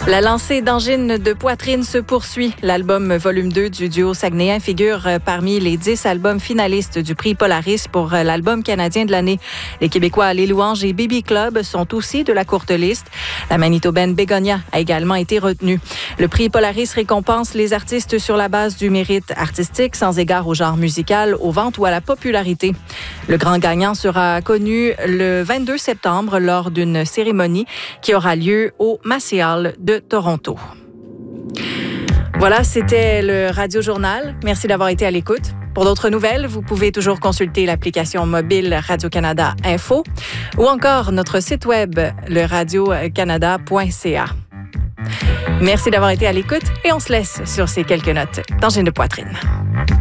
La lancée d'angine de poitrine se poursuit. L'album volume 2 du duo saguenéen figure parmi les 10 albums finalistes du prix Polaris pour l'album canadien de l'année. Les Québécois Les Louanges et Baby Club sont aussi de la courte liste. La Manitobaine Bégonia a également été retenue. Le prix Polaris récompense les artistes sur la base du mérite artistique, sans égard au genre musical, aux ventes ou à la popularité. Le grand gagnant sera connu le 22 septembre lors d'une cérémonie qui aura lieu au Massey Hall de Toronto. Voilà, c'était le Radio Journal. Merci d'avoir été à l'écoute. Pour d'autres nouvelles, vous pouvez toujours consulter l'application mobile Radio-Canada Info ou encore notre site web, le radiocanada.ca. Merci d'avoir été à l'écoute et on se laisse sur ces quelques notes d'angine de poitrine.